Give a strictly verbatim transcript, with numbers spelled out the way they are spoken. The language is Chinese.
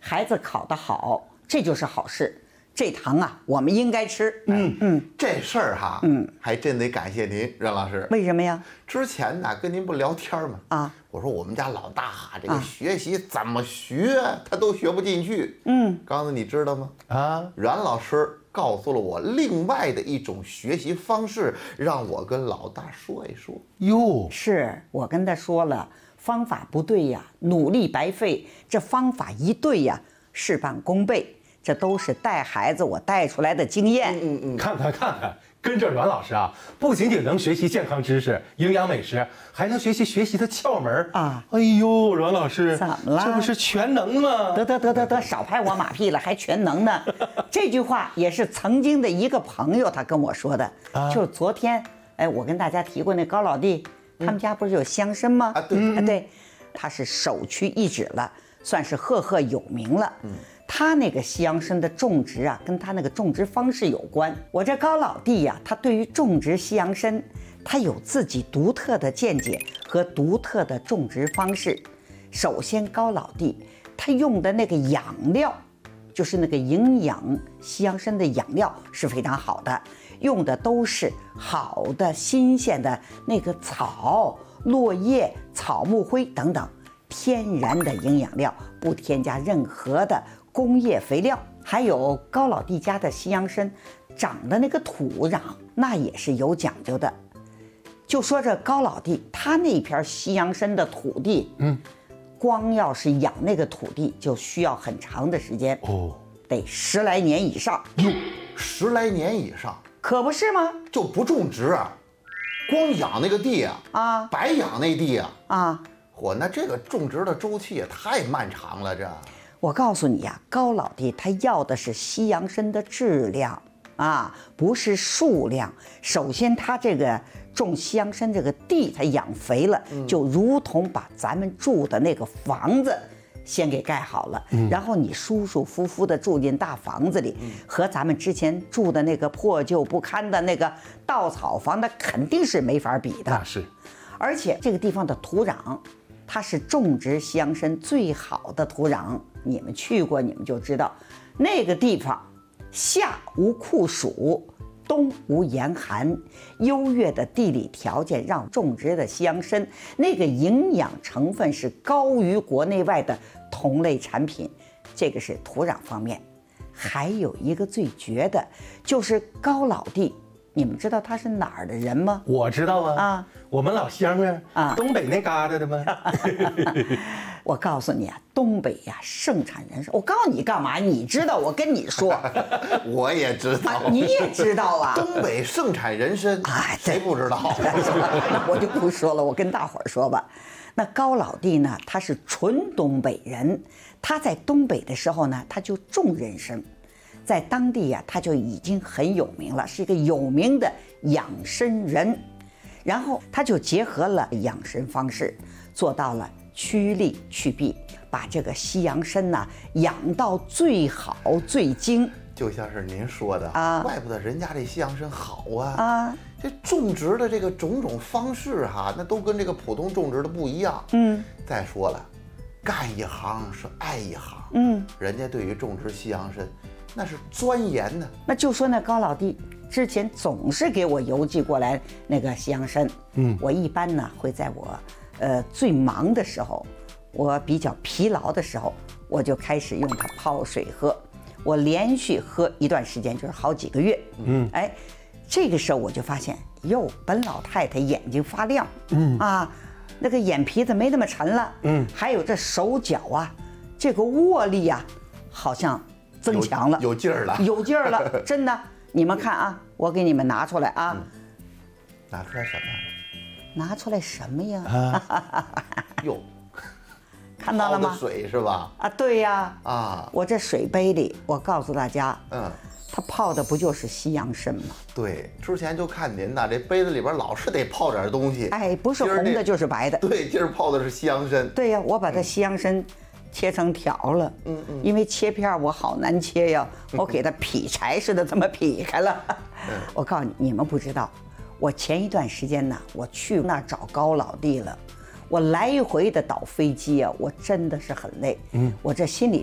孩子考得好，这就是好事。这糖啊，我们应该吃。 嗯嗯，这事儿哈，嗯，还真得感谢您，任老师。 为什么呀？ 之前呢，跟您不聊天吗？啊，我说我们家老大这个学习怎么学，他都学不进去。嗯，刚才你知道吗？啊，阮老师告诉了我另外的一种学习方式，让我跟老大说一说。 哟，是我跟他说了，方法不对呀，努力白费。这方法一对呀，事半功倍。这都是带孩子我带出来的经验。 嗯嗯，看看看看，跟着阮老师啊，不仅仅能学习健康知识、营养美食，还能学习学习的窍门啊！哎呦，阮老师， 怎么了？ 这不是全能吗？ 得得得得得，少拍我马屁了，还全能呢？这句话也是曾经的一个朋友他跟我说的，啊、就是昨天，哎，我跟大家提过那高老弟，他们家不是有乡绅吗？啊，对，啊对，他是首屈一指了，算是赫赫有名了。嗯。他那个西洋参的种植啊，跟他那个种植方式有关。我这高老弟呀、啊，他对于种植西洋参，他有自己独特的见解和独特的种植方式。首先，高老弟他用的那个养料，就是那个营养西洋参的养料是非常好的，用的都是好的、新鲜的那个草、落叶、草木灰等等天然的营养料，不添加任何的工业肥料。还有高老弟家的西洋参长的那个土壤，那也是有讲究的。就说这高老弟他那片西洋参的土地，嗯，光要是养那个土地就需要很长的时间哦，得十来年以上。 哟，十来年以上， 可不是吗？ 就不种植啊，光养那个地啊，啊，白养那地啊，啊，嚯，那这个种植的周期也太漫长了，这。 我告诉你呀、啊，高老弟他要的是西洋参的质量啊，不是数量。首先，他这个种西洋参这个地，他养肥了，嗯、就如同把咱们住的那个房子先给盖好了，嗯、然后你舒舒服服的住进大房子里，嗯、和咱们之前住的那个破旧不堪的那个稻草房，那肯定是没法比的。 那是， 而且这个地方的土壤，它是种植西洋参最好的土壤。你们去过，你们就知道，那个地方夏无酷暑，冬无严寒，优越的地理条件让种植的西洋参那个营养成分是高于国内外的同类产品。这个是土壤方面。还有一个最绝的，就是高老弟。你们知道他是哪儿的人吗？ 我知道啊，啊，我们老乡啊，啊，东北那旮瘩的吗？ 我告诉你啊，东北呀、啊，盛产人参。我告诉你干嘛？你知道？我跟你说， 我也知道、 啊，你也知道啊。 东北盛产人参，哎，谁不知道？ 那我就不说了，我跟大伙儿说吧。那高老弟呢，他是纯东北人，他在东北的时候呢，他就种人参。在当地呀、啊，他就已经很有名了，是一个有名的养生人。然后他就结合了养生方式，做到了趋利去弊，把这个西洋参呐、啊、养到最好最精。 就像是您说的啊，怪不得人家这西洋参好啊啊！这种植的这个种种方式哈、啊，那都跟这个普通种植的不一样。嗯，再说了，干一行是爱一行。嗯，人家对于种植西洋参。那是钻研呢。 那就说那高老弟之前总是给我邮寄过来那个西洋参，嗯，我一般呢会在我呃最忙的时候，我比较疲劳的时候，我就开始用它泡水喝，我连续喝一段时间，就是好几个月，嗯，哎，这个时候我就发现，哟，本老太太眼睛发亮，嗯啊，那个眼皮子没那么沉了，嗯，还有这手脚啊，这个握力啊，好像。增强了， 有, 有劲儿了， 有劲儿了，真的。你们看啊，我给你们拿出来啊，嗯、 拿出来什么？ 拿出来什么呀？啊、 哟， 看到了吗？ 水是吧？ 啊，对呀。啊，我这水杯里，我告诉大家，嗯，它泡的不就是西洋参吗？ 对，之前就看您呐，这杯子里边老是得泡点东西， 哎，不是红的就是白的。 对，今儿泡的是西洋参。 对呀，我把它西洋参。嗯切成条了，嗯嗯，因为切片我好难切呀，我给它劈柴似的这么劈开了。嗯、我告诉你，你们不知道，我前一段时间呢，我去那儿找高老弟了，我来回的倒飞机啊，我真的是很累，嗯，我这心里。